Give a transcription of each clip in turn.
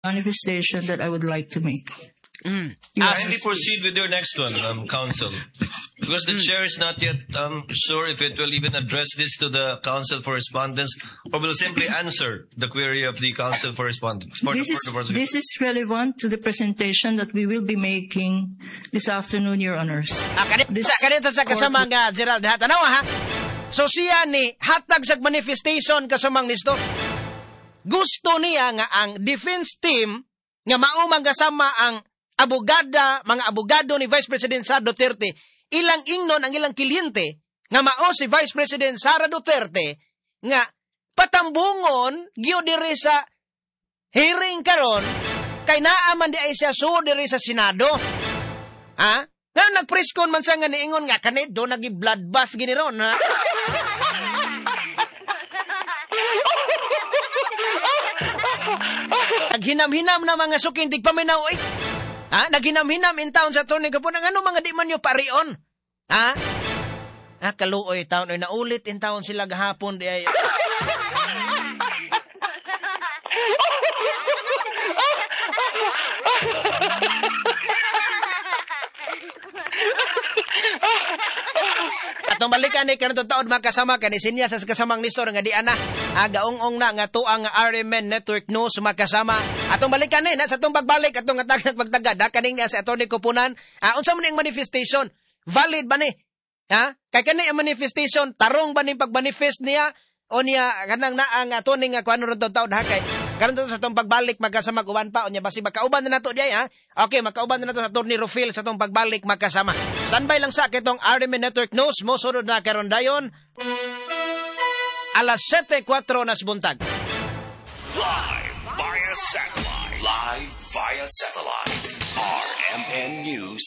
manifestation that I would like to make. Kindly proceed with your next one, Council. Because the chair is not yet sure if it will even address this to the Council for Respondents or will simply answer the query of the Council for Respondents. This is relevant to the presentation that we will be making this afternoon, Your Honors. Kanito sa kasamang Gerald Hatanawa, ha? So siya ni hatag sa manifestation kasamang nisto. Gusto niya nga ang defense team nga maumang kasama ang mga abogado ni Vice President Sara Duterte, ilang ingnon ang ilang kliente nga mao si Vice President Sara Duterte nga patambungon gyud diri sa hearing karon kay naaman di ay siya so diri sa Senado. Ha? Nga nagpreskon man sa nga niingon nga kanid do nagi bloodbath gini ron, ha? Naghinam-hinam na mga suking tigpaminaw, eh. Ha? Naghinam-hinam in town sa Tony Gapon. Ang ano mga di man nyo parion? Ha? Kaluoy taon. Naulit in town sila gahapon. Di ay... Atong balikan ni kanto taon makasama kani sinya sa kasamang nisor nga di ana gaong-ong na nga tuang RMN Network News makasama. Atong balikan ni na sa tong pagbalik atong atagag pagtagad kaning sa Atty. Kupunan. Unsa man ning manifestation? Valid ba ni? Ha? Kay kani ang manifestation tarong ba ning pagmanifest niya o niya kanang na ang attorney nga kuno ron taon ha kay karon to sa tong pagbalik magkasama uban pa unya basi makauban na nato diay, ha. Okay, makauban na nato sa Atty. Rufil sa tong pagbalik magkasama. Standby lang sa kitong RMN Network News mo sunod na karon dayon. Alas 7:04 na buntag. Live via satellite. RMN News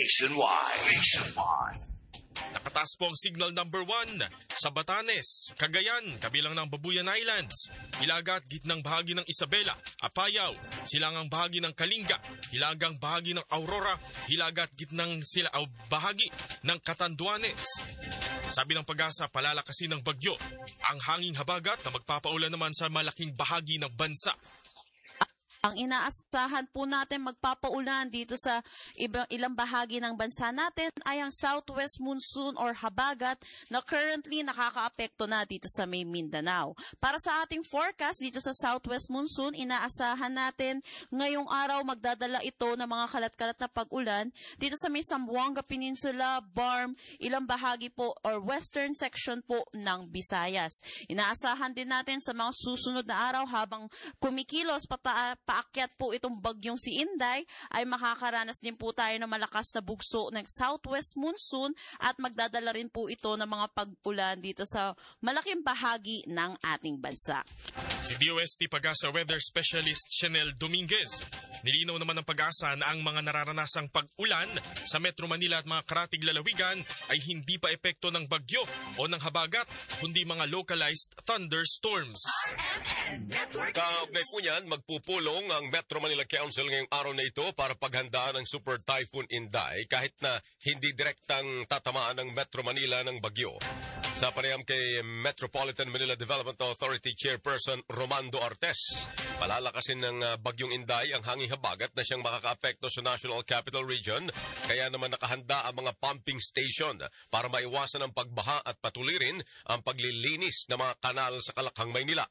Nationwide. Nakataas po ang signal number 1 sa Batanes, Cagayan, kabilang ng Babuyan Islands, hilaga at gitnang bahagi ng Isabela, Apayao, silangang bahagi ng Kalinga, hilagang bahagi ng Aurora, hilaga at gitnang bahagi ng Catanduanes. Sabi ng Pag-asa, palalakasin ng bagyo ang hanging habagat na magpapaulan naman sa malaking bahagi ng bansa. Ang inaasahan po natin magpapaulan dito sa ilang bahagi ng bansa natin ay ang southwest monsoon or habagat na currently nakakaapekto na dito sa may Mindanao. Para sa ating forecast dito sa southwest monsoon, inaasahan natin ngayong araw magdadala ito ng mga kalat-kalat na pag-ulan dito sa may Zamboanga Peninsula, Barm, ilang bahagi po or western section po ng Visayas. Inaasahan din natin sa mga susunod na araw habang kumikilos paakyat po itong bagyong si Inday ay makakaranas din po tayo ng malakas na bugso ng southwest monsoon at magdadala rin po ito ng mga pag-ulan dito sa malaking bahagi ng ating bansa. Si DOST Pag-asa Weather Specialist Chanel Dominguez, nilinaw naman ng Pag-asa na ang mga nararanasang pag-ulan sa Metro Manila at mga karatig lalawigan ay hindi pa epekto ng bagyo o ng habagat, kundi mga localized thunderstorms. Kaugnay po niyan, magpupulong ang Metro Manila Council ngayong araw na ito para paghandaan ng Super Typhoon Inday kahit na hindi direktang tatamaan ng Metro Manila ng bagyo. Sa panayam kay Metropolitan Manila Development Authority Chairperson Romando Artes, palalakasin ng bagyong Inday ang hanging habagat na siyang makakaapekto sa National Capital Region, kaya naman nakahanda ang mga pumping station para maiwasan ang pagbaha at patulirin ang paglilinis ng mga kanal sa Kalakhang, Maynila.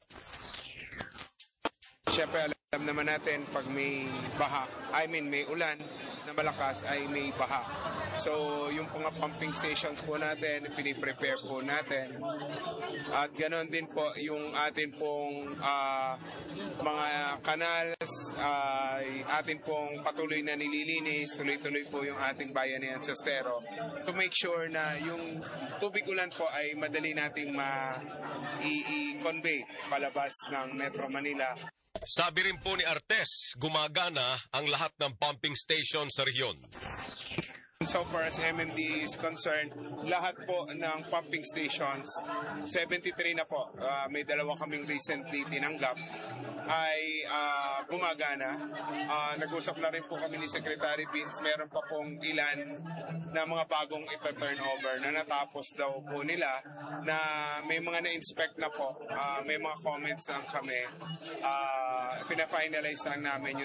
Siyempre, alam naman natin pag may may ulan na malakas ay may baha. So, yung mga pumping stations po natin, piniprepare po natin. At ganoon din po yung atin pong mga canals, atin pong patuloy na nililinis, tuloy-tuloy po yung ating bayanihan sa Estero to make sure na yung tubig ulan po ay madali nating i-convey palabas ng Metro Manila. Sabi rin po ni Artes, gumagana ang lahat ng pumping station sa rehiyon. So far as MMD is concerned, lahat po ng pumping stations, 73 na po, may dalawa kaming recently tinanggap, ay gumagana. Nag-usap na rin po kami ni Secretary Vince, meron pa pong ilan na mga bagong ita-turnover na natapos daw po nila, na may mga na-inspect na po, may mga comments lang kami, pina-finalize lang namin